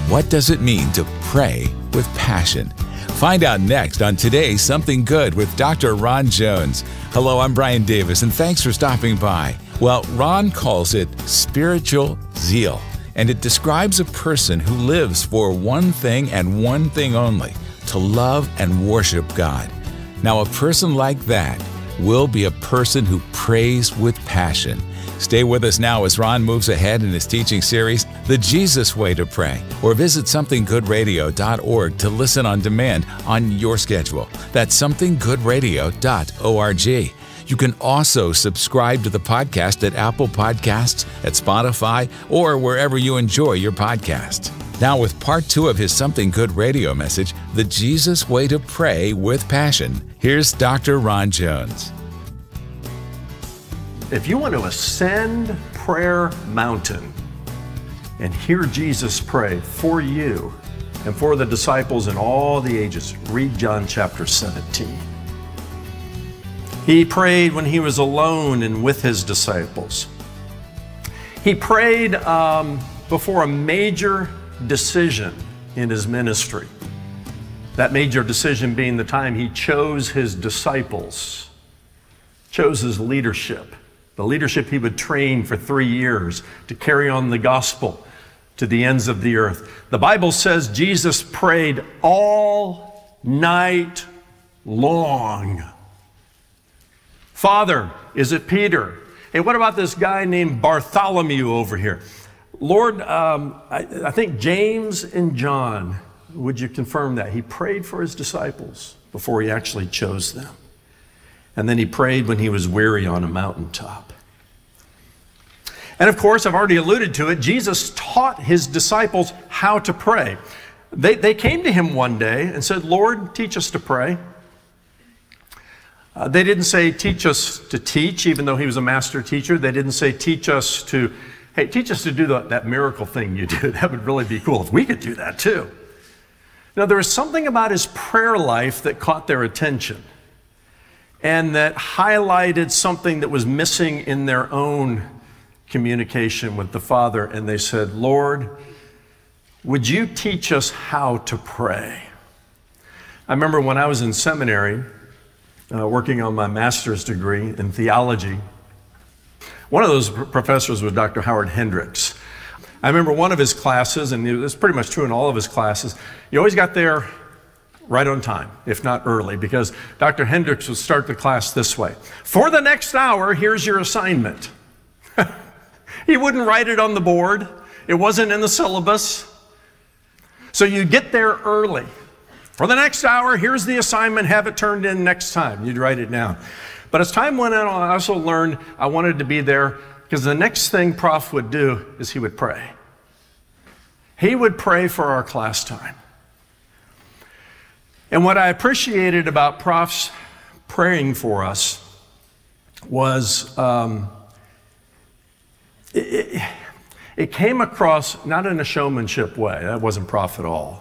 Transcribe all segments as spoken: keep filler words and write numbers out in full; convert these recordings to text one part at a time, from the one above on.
What does it mean to pray with passion? Find out next on today's Something Good with Doctor Ron Jones. Hello, I'm Brian Davis, and thanks for stopping by. Well, Ron calls it spiritual zeal, and it describes a person who lives for one thing and one thing only, to love and worship God. Now, a person like that will be a person who prays with passion. Stay with us now as Ron moves ahead in his teaching series, The Jesus Way to Pray, or visit something good radio dot org to listen on demand on your schedule. That's something good radio dot org. You can also subscribe to the podcast at Apple Podcasts, at Spotify, or wherever you enjoy your podcasts. Now with part two of his Something Good radio message, The Jesus Way to Pray with Passion, here's Doctor Ron Jones. If you want to ascend Prayer Mountain and hear Jesus pray for you and for the disciples in all the ages, read John chapter seventeen. He prayed when he was alone and with his disciples. He prayed um, before a major decision in his ministry. That major decision being the time he chose his disciples, chose his leadership. The leadership he would train for three years to carry on the gospel to the ends of the earth. The Bible says Jesus prayed all night long. Father, is it Peter? Hey, what about this guy named Bartholomew over here? Lord, um, I, I think James and John, would you confirm that? He prayed for his disciples before he actually chose them. And then he prayed when he was weary on a mountaintop. And of course, I've already alluded to it, Jesus taught his disciples how to pray. They, they came to him one day and said, Lord, teach us to pray. Uh, they didn't say, teach us to teach, even though he was a master teacher. They didn't say, teach us to, hey, teach us to do the, that miracle thing you do. That would really be cool if we could do that too. Now, there was something about his prayer life that caught their attention, and that highlighted something that was missing in their own communication with the Father. And they said, Lord, would you teach us how to pray? I remember when I was in seminary, uh, working on my master's degree in theology, one of those professors was Doctor Howard Hendricks. I remember one of his classes, and it was pretty much true in all of his classes, you always got there right on time, if not early, because Doctor Hendricks would start the class this way. For the next hour, here's your assignment. He wouldn't write it on the board. It wasn't in the syllabus. So you get there early. For the next hour, here's the assignment. Have it turned in next time. You'd write it down. But as time went on, I also learned I wanted to be there because the next thing Prof would do is he would pray. He would pray for our class time. And what I appreciated about Prof's praying for us was um, it, it, it came across not in a showmanship way. That wasn't Prof at all.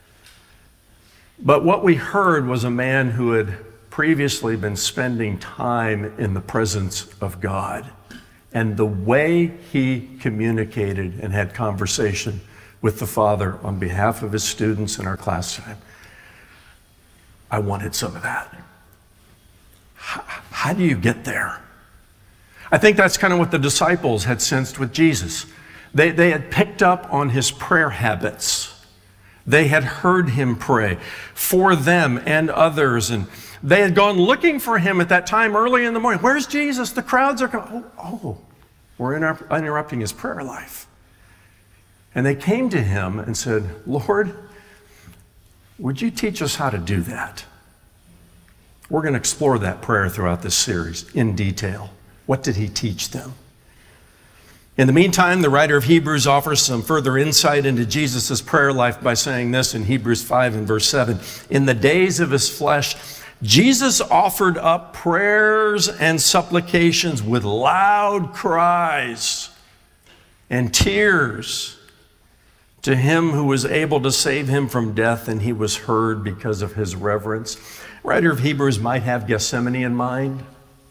But what we heard was a man who had previously been spending time in the presence of God. And the way he communicated and had conversation with the Father on behalf of his students in our class time, I wanted some of that. How, how do you get there? I think that's kind of what the disciples had sensed with Jesus. They, they had picked up on his prayer habits. They had heard him pray for them and others, and they had gone looking for him at that time early in the morning. Where's Jesus? The crowds are coming. Oh, oh, we're inter- interrupting his prayer life. And they came to him and said, Lord, would you teach us how to do that? We're going to explore that prayer throughout this series in detail. What did he teach them? In the meantime, the writer of Hebrews offers some further insight into Jesus' prayer life by saying this in Hebrews five and verse seven. In the days of his flesh, Jesus offered up prayers and supplications with loud cries and tears to him who was able to save him from death, and he was heard because of his reverence. The writer of Hebrews might have Gethsemane in mind,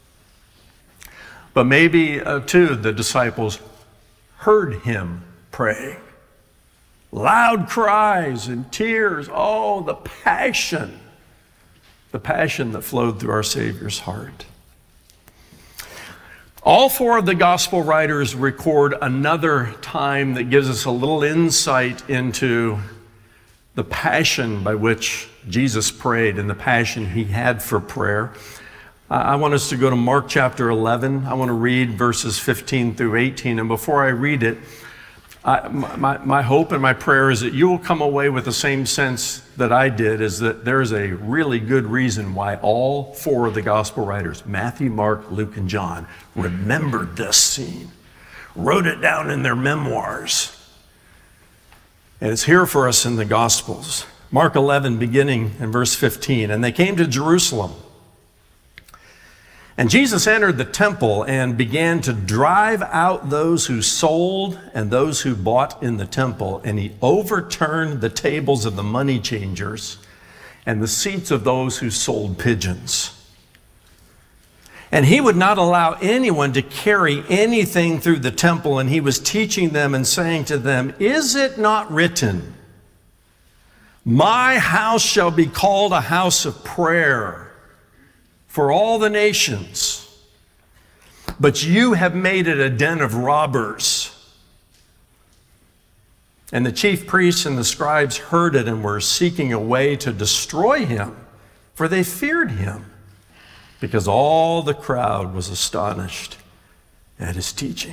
but maybe uh, too the disciples heard him pray. loud cries and tears. Oh, the passion, the passion that flowed through our Savior's heart. All four of the gospel writers record another time that gives us a little insight into the passion by which Jesus prayed and the passion he had for prayer. I want us to go to Mark chapter eleven. I want to read verses fifteen through eighteen. And before I read it, I, my, my hope and my prayer is that you will come away with the same sense that I did, is that there's a really good reason why all four of the gospel writers, Matthew, Mark, Luke, and John, remembered this scene, wrote it down in their memoirs. And it's here for us in the Gospels. Mark eleven, beginning in verse fifteen. And they came to Jerusalem. And Jesus entered the temple and began to drive out those who sold and those who bought in the temple. And he overturned the tables of the money changers and the seats of those who sold pigeons. And he would not allow anyone to carry anything through the temple. And he was teaching them and saying to them, "Is it not written, 'My house shall be called a house of prayer for all the nations'? But you have made it a den of robbers." And the chief priests and the scribes heard it and were seeking a way to destroy him, for they feared him, because all the crowd was astonished at his teaching.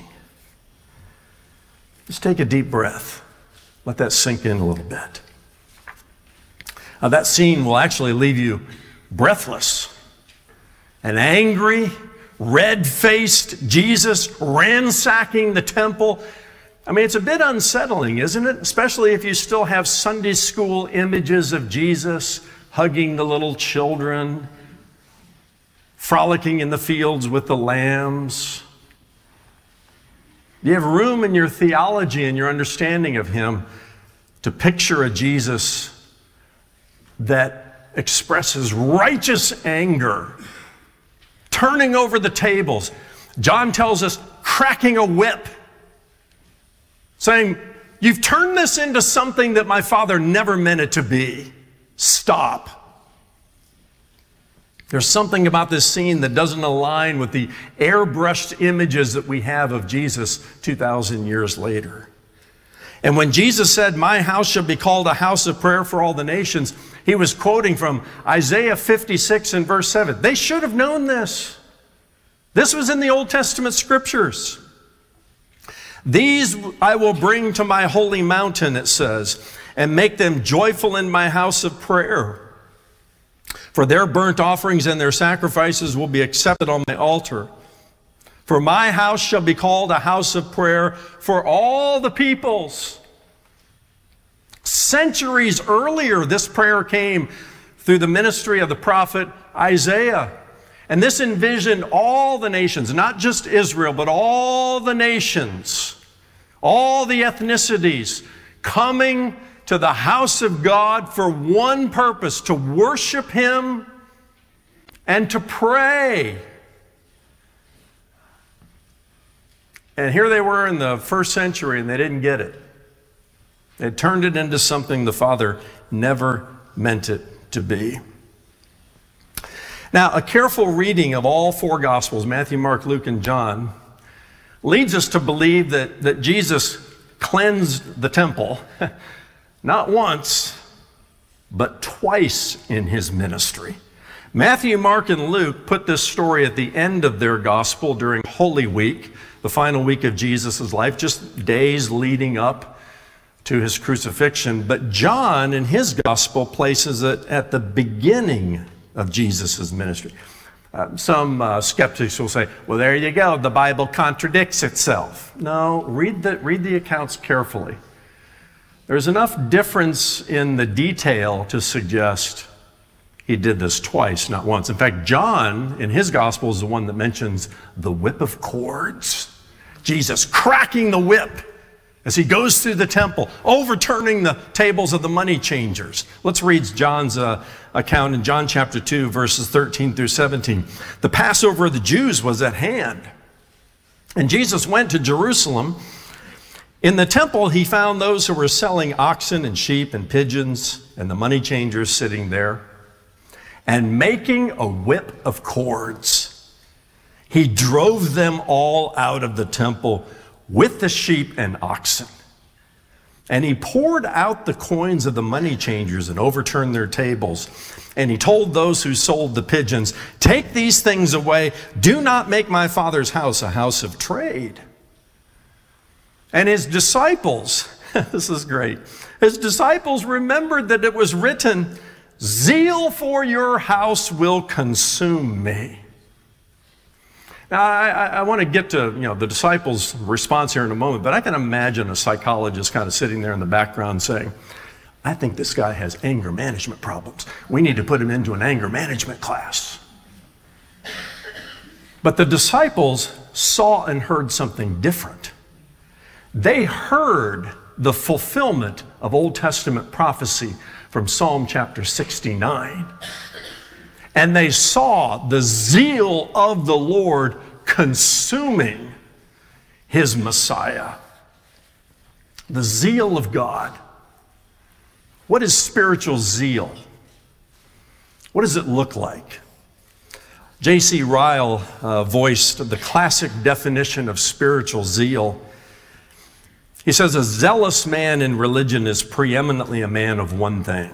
Just take a deep breath. Let that sink in a little bit. Now, that scene will actually leave you breathless. An angry, red-faced Jesus ransacking the temple. I mean, it's a bit unsettling, isn't it? Especially if you still have Sunday school images of Jesus hugging the little children, frolicking in the fields with the lambs. Do you have room in your theology and your understanding of him to picture a Jesus that expresses righteous anger, turning over the tables? John tells us, cracking a whip, saying, "You've turned this into something that my Father never meant it to be. Stop." There's something about this scene that doesn't align with the airbrushed images that we have of Jesus two thousand years later. And when Jesus said, "My house shall be called a house of prayer for all the nations," he was quoting from Isaiah fifty-six and verse seven. They should have known this. This was in the Old Testament scriptures. "These I will bring to my holy mountain," it says, "and make them joyful in my house of prayer. For their burnt offerings and their sacrifices will be accepted on my altar. For my house shall be called a house of prayer for all the peoples." Centuries earlier, this prayer came through the ministry of the prophet Isaiah. And this envisioned all the nations, not just Israel, but all the nations, all the ethnicities, coming to the house of God for one purpose: to worship him and to pray. And here they were in the first century, and they didn't get it. They turned it into something the Father never meant it to be. Now, a careful reading of all four Gospels, Matthew, Mark, Luke, and John, leads us to believe that, that Jesus cleansed the temple not once, but twice in his ministry. Matthew, Mark, and Luke put this story at the end of their gospel during Holy Week, the final week of Jesus' life, just days leading up to his crucifixion. But John, in his gospel, places it at the beginning of Jesus' ministry. Uh, some uh, skeptics will say, well, there you go, the Bible contradicts itself. No, read the, read the accounts carefully. There's enough difference in the detail to suggest he did this twice, not once. In fact, John, in his gospel, is the one that mentions the whip of cords. Jesus cracking the whip as he goes through the temple, overturning the tables of the money changers. Let's read John's uh, account in John chapter two, verses thirteen through seventeen. The Passover of the Jews was at hand, and Jesus went to Jerusalem In the temple, he found those who were selling oxen and sheep and pigeons and the money changers sitting there and making a whip of cords. He drove them all out of the temple with the sheep and oxen. And he poured out the coins of the money changers and overturned their tables. And he told those who sold the pigeons, "Take these things away. Do not make my Father's house a house of trade." And his disciples, this is great, his disciples remembered that it was written, "Zeal for your house will consume me." Now, I, I, I want to get to you know the disciples' response here in a moment, but I can imagine a psychologist kind of sitting there in the background saying, "I think this guy has anger management problems. We need to put him into an anger management class." But the disciples saw and heard something different. They heard the fulfillment of Old Testament prophecy from Psalm chapter sixty-nine. And they saw the zeal of the Lord consuming his Messiah. The zeal of God. What is spiritual zeal? What does it look like? J C Ryle uh, voiced the classic definition of spiritual zeal. He says, "A zealous man in religion is preeminently a man of one thing.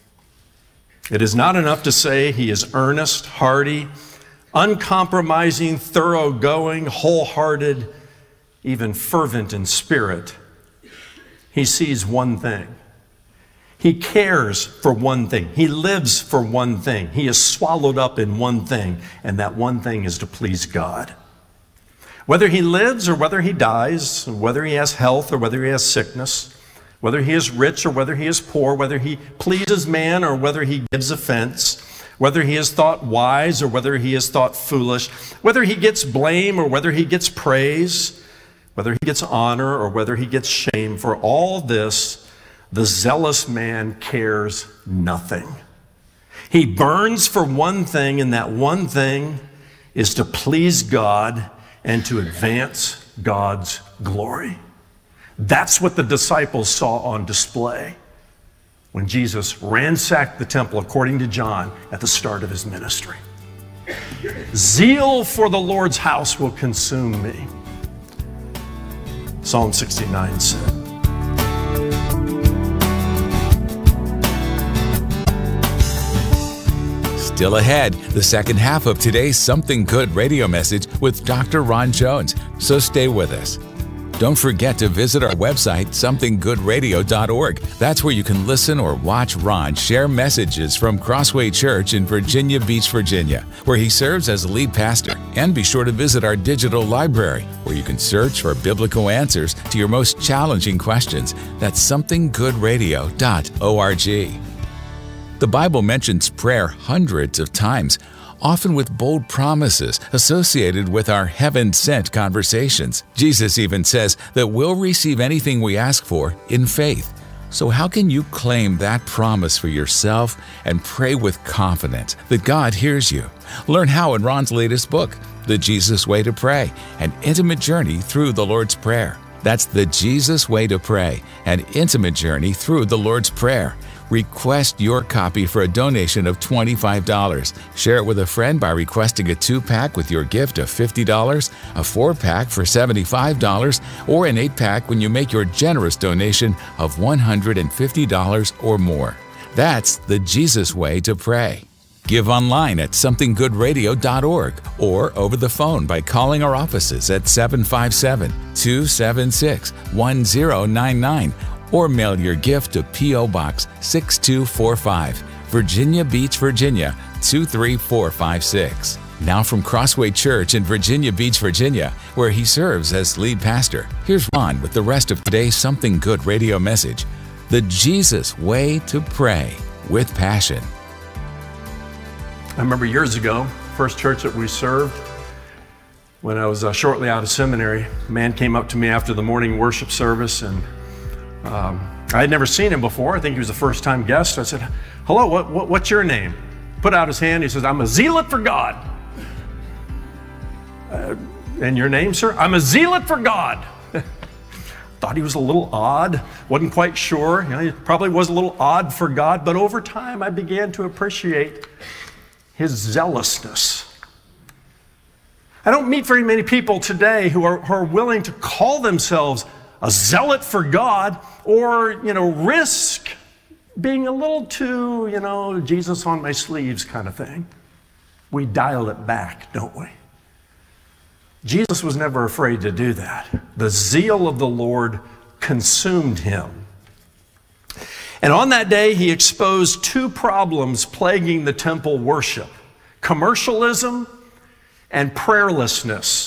It is not enough to say he is earnest, hearty, uncompromising, thoroughgoing, wholehearted, even fervent in spirit. He sees one thing. He cares for one thing. He lives for one thing. He is swallowed up in one thing, and that one thing is to please God. Whether he lives or whether he dies, whether he has health or whether he has sickness, whether he is rich or whether he is poor, whether he pleases man or whether he gives offense, whether he is thought wise or whether he is thought foolish, whether he gets blame or whether he gets praise, whether he gets honor or whether he gets shame, for all this, the zealous man cares nothing. He burns for one thing, and that one thing is to please God and to advance God's glory." That's what the disciples saw on display when Jesus ransacked the temple, according to John, at the start of his ministry. Zeal for the Lord's house will consume me, Psalm sixty-nine said. Still ahead, the second half of today's Something Good radio message with Doctor Ron Jones. So stay with us. Don't forget to visit our website, something good radio dot org. That's where you can listen or watch Ron share messages from Crossway Church in Virginia Beach, Virginia, where he serves as lead pastor. And be sure to visit our digital library, where you can search for biblical answers to your most challenging questions. That's something good radio dot org. The Bible mentions prayer hundreds of times, often with bold promises associated with our heaven-sent conversations. Jesus even says that we'll receive anything we ask for in faith. So how can you claim that promise for yourself and pray with confidence that God hears you? Learn how in Ron's latest book, The Jesus Way to Pray, an intimate journey through the Lord's Prayer. That's The Jesus Way to Pray, an intimate journey through the Lord's Prayer. Request your copy for a donation of twenty-five dollars. Share it with a friend by requesting a two-pack with your gift of fifty dollars, a four-pack for seventy-five dollars, or an eight-pack when you make your generous donation of one hundred fifty dollars or more. That's the Jesus Way to Pray. Give online at something good radio dot org or over the phone by calling our offices at seven five seven, two seven six, one zero nine nine. Or mail your gift to P O Box six two four five, Virginia Beach, Virginia two three four five six. Now from Crossway Church in Virginia Beach, Virginia, where he serves as lead pastor, here's Ron with the rest of today's Something Good radio message, The Jesus Way to Pray with Passion. I remember years ago, first church that we served, when I was uh, shortly out of seminary, a man came up to me after the morning worship service, and Um, I had never seen him before. I think he was a first-time guest. I said, "Hello, what, what, what's your name?" Put out his hand. He says, "I'm a zealot for God." Uh, and your name, sir? "I'm a zealot for God." thought he was a little odd, wasn't quite sure. You know, he probably was a little odd for God, but over time I began to appreciate his zealousness. I don't meet very many people today who are, who are willing to call themselves a zealot for God or, you know, risk being a little too, you know, Jesus on my sleeves kind of thing. We dial it back, don't we? Jesus was never afraid to do that. The zeal of the Lord consumed him. And on that day, he exposed two problems plaguing the temple worship: commercialism and prayerlessness.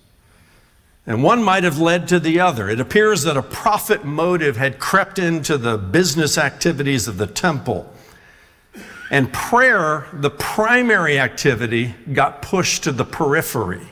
And one might have led to the other. It appears that a profit motive had crept into the business activities of the temple. And prayer, the primary activity, got pushed to the periphery.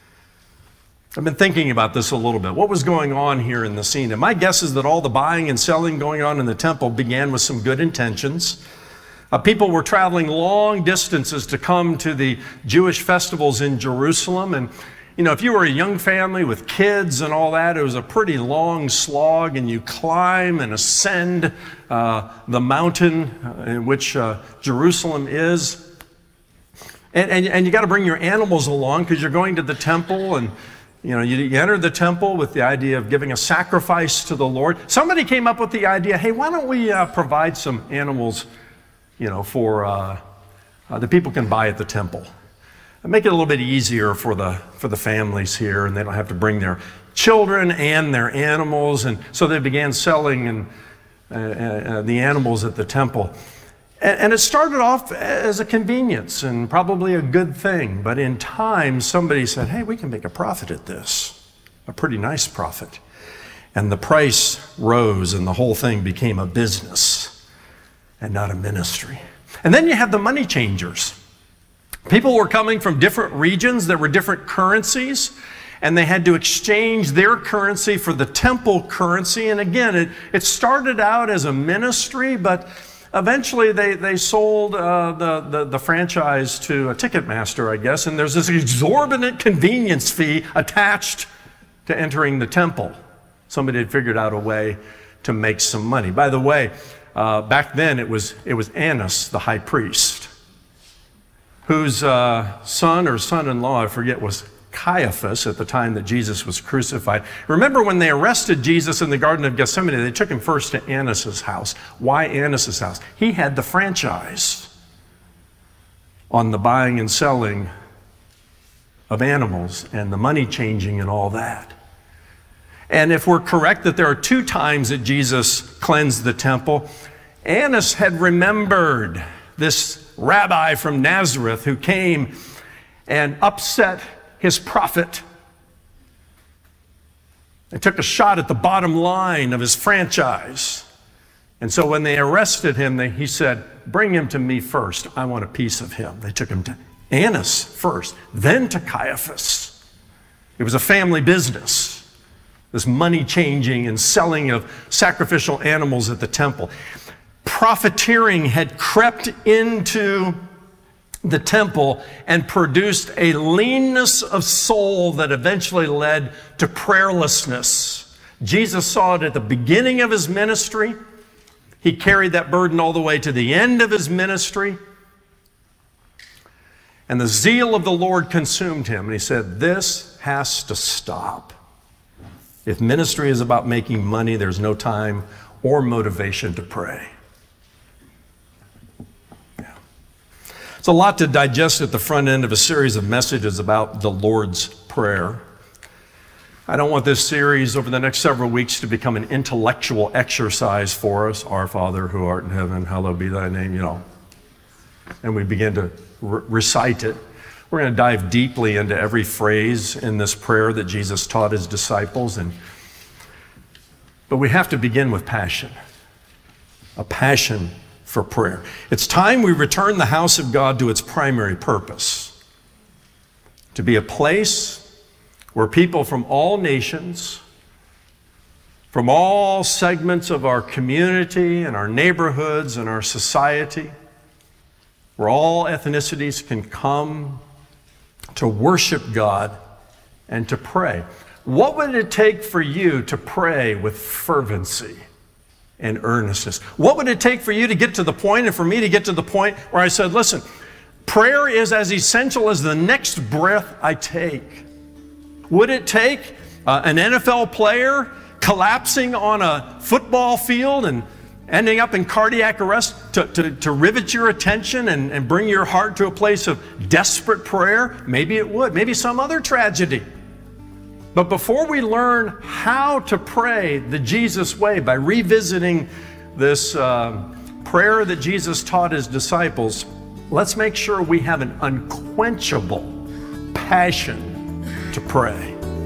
I've been thinking about this a little bit. What was going on here in the scene? And my guess is that all the buying and selling going on in the temple began with some good intentions. Uh, people were traveling long distances to come to the Jewish festivals in Jerusalem. And, you know, if you were a young family with kids and all that, it was a pretty long slog, and you climb and ascend uh, the mountain in which uh, Jerusalem is. And, and, and you got to bring your animals along because you're going to the temple, and You know, you, you enter the temple with the idea of giving a sacrifice to the Lord. Somebody came up with the idea, hey, why don't we uh, provide some animals, you know, for uh, uh, that people can buy at the temple. And make it a little bit easier for the, for the families here, and they don't have to bring their children and their animals. And so they began selling and, uh, uh, the animals at the temple. And it started off as a convenience and probably a good thing. But in time, somebody said, hey, we can make a profit at this, a pretty nice profit. And the price rose, and the whole thing became a business and not a ministry. And then you have the money changers. People were coming from different regions. There were different currencies, and they had to exchange their currency for the temple currency. And again, it, it started out as a ministry, but eventually, they, they sold uh, the, the, the franchise to a Ticketmaster, I guess, and there's this exorbitant convenience fee attached to entering the temple. Somebody had figured out a way to make some money. By the way, uh, back then it was, it was Annas, the high priest, whose uh, son or son-in-law, I forget, was Caiaphas at the time that Jesus was crucified. Remember when they arrested Jesus in the Garden of Gethsemane, they took him first to Annas' house. Why Annas' house? He had the franchise on the buying and selling of animals and the money changing and all that. And if we're correct that there are two times that Jesus cleansed the temple, Annas had remembered this rabbi from Nazareth who came and upset his profit. They took a shot at the bottom line of his franchise. And so when they arrested him, they, he said, bring him to me first. I want a piece of him. They took him to Annas first, then to Caiaphas. It was a family business, this money changing and selling of sacrificial animals at the temple. Profiteering had crept into the temple and produced a leanness of soul that eventually led to prayerlessness. Jesus saw it at the beginning of his ministry. He carried that burden all the way to the end of his ministry. And the zeal of the Lord consumed him. And he said, this has to stop. If ministry is about making money, there's no time or motivation to pray. It's a lot to digest at the front end of a series of messages about the Lord's Prayer. I don't want this series over the next several weeks to become an intellectual exercise for us. Our Father who art in heaven, hallowed be thy name, you know. And we begin to re- recite it. We're going to dive deeply into every phrase in this prayer that Jesus taught his disciples. And, but we have to begin with passion, a passion for prayer. It's time we return the house of God to its primary purpose, to be a place where people from all nations, from all segments of our community and our neighborhoods and our society, where all ethnicities can come to worship God and to pray. what would it take for you to pray with fervency and earnestness? What would it take for you to get to the point, and for me to get to the point where I said, listen, prayer is as essential as the next breath I take? Would it take uh, an N F L player collapsing on a football field and ending up in cardiac arrest to, to, to rivet your attention and, and bring your heart to a place of desperate prayer? Maybe it would. Maybe some other tragedy. But before we learn how to pray the Jesus way by revisiting this uh, prayer that Jesus taught his disciples, let's make sure we have an unquenchable passion to pray.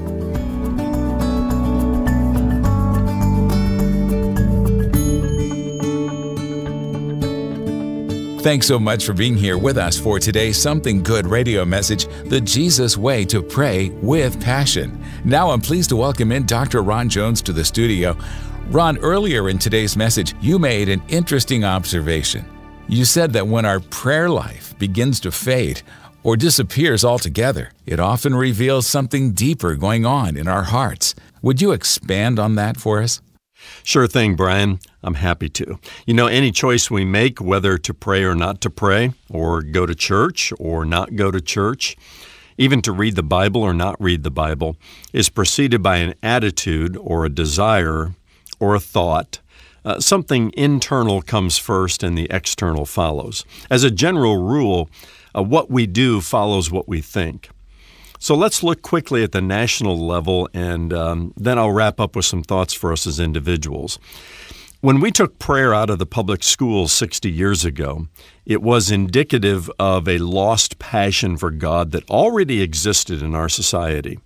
Thanks so much for being here with us for today's Something Good radio message, The Jesus Way to Pray with Passion. Now I'm pleased to welcome in Doctor Ron Jones to the studio. Ron, earlier in today's message, you made an interesting observation. You said that when our prayer life begins to fade or disappears altogether, it often reveals something deeper going on in our hearts. Would you expand on that for us? Sure thing, Brian. I'm happy to. You know, any choice we make, whether to pray or not to pray, or go to church or not go to church, even to read the Bible or not read the Bible, is preceded by an attitude or a desire or a thought. Uh, something internal comes first and the external follows. As a general rule, uh, what we do follows what we think. So let's look quickly at the national level, and um, then I'll wrap up with some thoughts for us as individuals. When we took prayer out of the public schools sixty years ago, it was indicative of a lost passion for God that already existed in our society.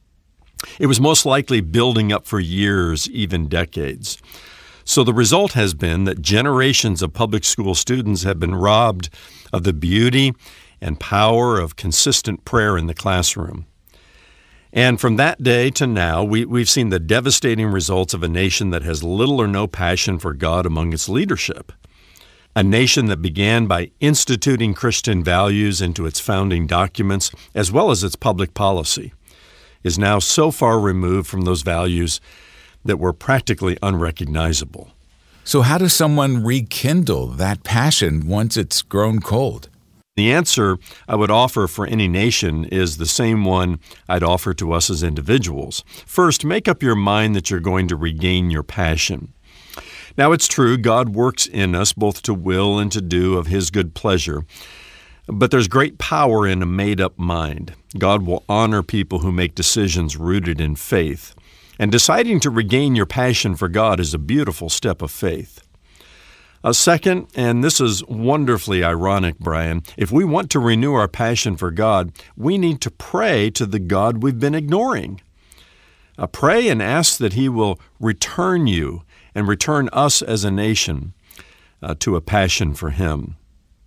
It was most likely building up for years, even decades. So the result has been that generations of public school students have been robbed of the beauty and power of consistent prayer in the classroom. And from that day to now, we, we've seen the devastating results of a nation that has little or no passion for God among its leadership. A nation that began by instituting Christian values into its founding documents, as well as its public policy, is now so far removed from those values that were practically unrecognizable. So how does someone rekindle that passion once it's grown cold? The answer I would offer for any nation is the same one I'd offer to us as individuals. First, make up your mind that you're going to regain your passion. Now, it's true, God works in us both to will and to do of His good pleasure, but there's great power in a made-up mind. God will honor people who make decisions rooted in faith, and deciding to regain your passion for God is a beautiful step of faith. A second, and this is wonderfully ironic, Brian, if we want to renew our passion for God, we need to pray to the God we've been ignoring. Uh, pray and ask that He will return you and return us as a nation uh, to a passion for Him.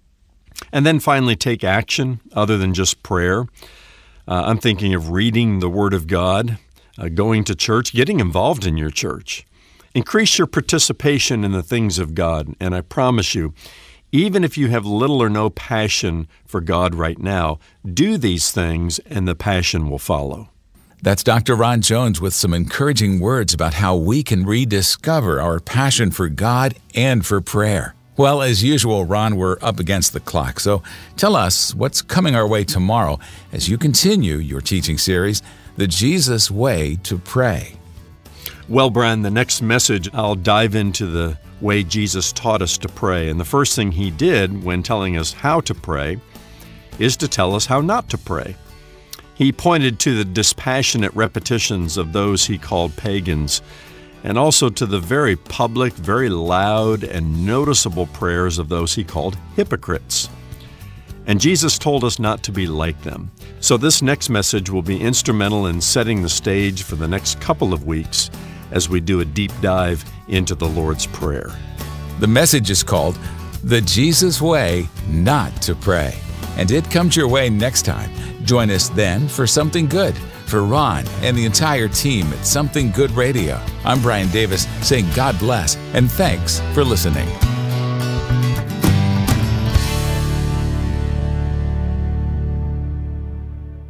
And then finally, take action other than just prayer. Uh, I'm thinking of reading the Word of God, uh, going to church, getting involved in your church. Increase your participation in the things of God, and I promise you, even if you have little or no passion for God right now, do these things and the passion will follow. That's Doctor Ron Jones with some encouraging words about how we can rediscover our passion for God and for prayer. Well, as usual, Ron, we're up against the clock, so tell us what's coming our way tomorrow as you continue your teaching series, The Jesus Way to Pray. Well, Brian, the next message, I'll dive into the way Jesus taught us to pray. And the first thing He did when telling us how to pray is to tell us how not to pray. He pointed to the dispassionate repetitions of those He called pagans, and also to the very public, very loud, and noticeable prayers of those He called hypocrites. And Jesus told us not to be like them. So this next message will be instrumental in setting the stage for the next couple of weeks as we do a deep dive into the Lord's Prayer. The message is called The Jesus Way Not to Pray, and it comes your way next time. Join us then for Something Good. For Ron and the entire team at Something Good Radio, I'm Brian Davis saying God bless and thanks for listening.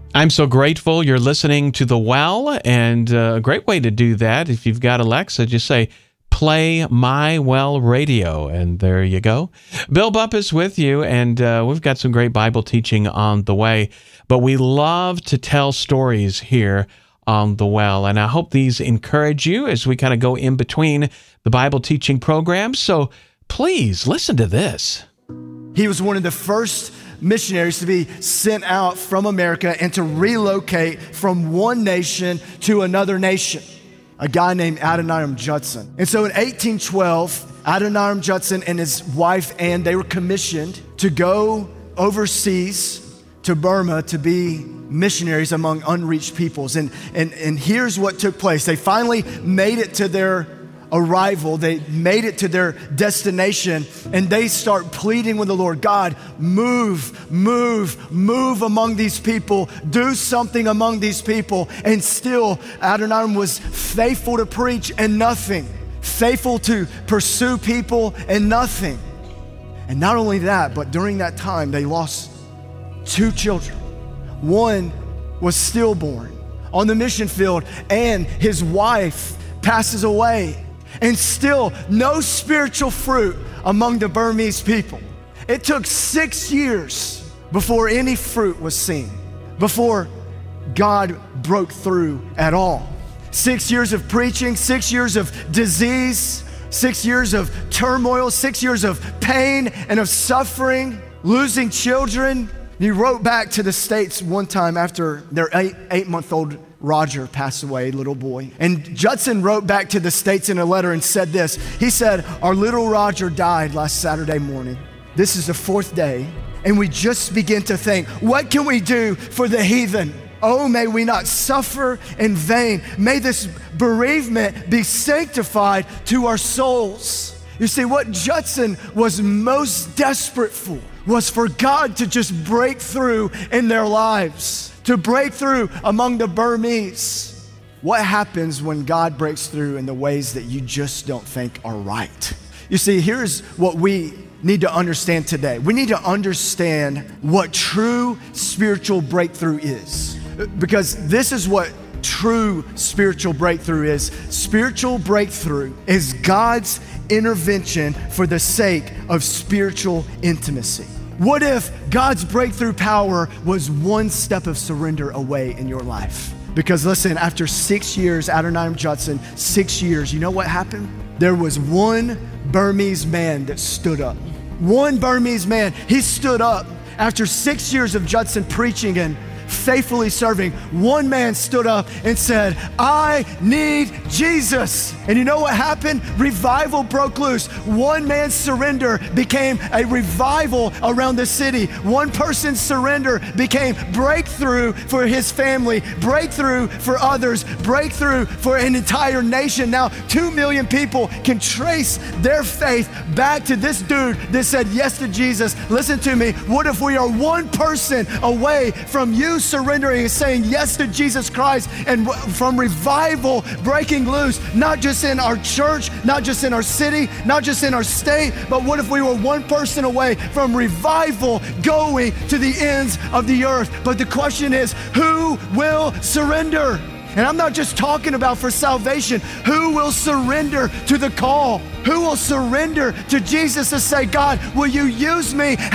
I'm so grateful you're listening to The Well, and uh, a great way to do that, if you've got Alexa, just say, play My Well Radio, and there you go. Bill Bupp is with you, and uh, we've got some great Bible teaching on the way, but we love to tell stories here on The Well, and I hope these encourage you as we kind of go in between the Bible teaching programs, so please listen to this. He was one of the first missionaries to be sent out from America and to relocate from one nation to another nation, a guy named Adoniram Judson. And so in eighteen twelve, Adoniram Judson and his wife Anne, they were commissioned to go overseas to Burma to be missionaries among unreached peoples. And, and, and here's what took place. They finally made it to their arrival. They made it to their destination, and they start pleading with the Lord, God, move, move, move among these people, do something among these people. And still, Adoniram was faithful to preach and nothing, faithful to pursue people and nothing. And not only that, but during that time, they lost two children. One was stillborn on the mission field, and his wife passes away. And still, no spiritual fruit among the Burmese people. It took six years before any fruit was seen, before God broke through at all. Six years of preaching, six years of disease, six years of turmoil, six years of pain and of suffering, losing children. He wrote back to the States one time after their eight, eight-month-old Roger passed away, little boy. And Judson wrote back to the States in a letter and said this. He said, our little Roger died last Saturday morning. This is the fourth day, and we just begin to think, what can we do for the heathen? Oh, may we not suffer in vain. May this bereavement be sanctified to our souls. You see, what Judson was most desperate for was for God to just break through in their lives, to break through among the Burmese. What happens when God breaks through in the ways that you just don't think are right? You see, here's what we need to understand today. We need to understand what true spiritual breakthrough is, because this is what true spiritual breakthrough is. Spiritual breakthrough is God's intervention for the sake of spiritual intimacy. What if God's breakthrough power was one step of surrender away in your life? Because listen, after six years, Adoniram Judson, six years, you know what happened? There was one Burmese man that stood up. One Burmese man, he stood up after six years of Judson preaching and faithfully serving. One man stood up and said, I need Jesus. And you know what happened? Revival broke loose. One man's surrender became a revival around the city. One person's surrender became breakthrough for his family, breakthrough for others, breakthrough for an entire nation. Now, two million people can trace their faith back to this dude that said yes to Jesus. Listen to me. What if we are one person away from you surrendering and saying yes to Jesus Christ, and from revival breaking loose, not just in our church, not just in our city, not just in our state, but what if we were one person away from revival going to the ends of the earth? But the question is, who will surrender? And I'm not just talking about for salvation. Who will surrender to the call? Who will surrender to Jesus to say, God, will you use me?